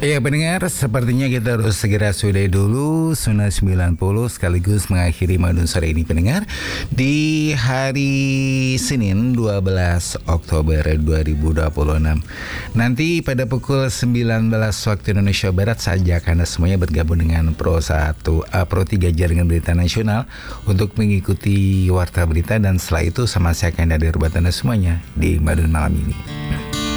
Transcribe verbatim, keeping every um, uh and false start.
Ya pendengar, sepertinya kita harus segera sudahi dulu Sunnah sembilan puluh sekaligus mengakhiri Madun sore ini pendengar. Di hari Senin dua belas Oktober dua ribu dua puluh enam. Nanti pada pukul sembilan belas waktu Indonesia Barat saja Anda semuanya bergabung dengan Pro satu, uh, Pro tiga Jaringan Berita Nasional untuk mengikuti Warta Berita, dan setelah itu sama saya akan hadir buat Anda semuanya di Madun malam ini.